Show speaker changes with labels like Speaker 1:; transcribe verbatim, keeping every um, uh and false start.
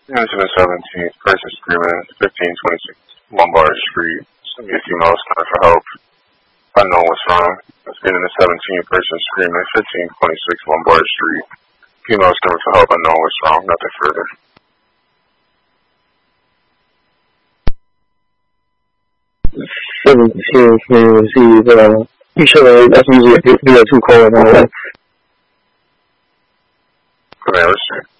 Speaker 1: Unit seventeenth, person screaming, fifteen twenty-six Lombard Street. Some females coming for help. Unknown what's wrong. Let's get into seventeenth, person screaming, fifteen twenty-six Lombard Street. Females coming for help. Unknown what's wrong. Nothing further.
Speaker 2: seventeen, can you receive, uh, usually, that's usually, if you're too cold and all that.
Speaker 1: Command, let's see.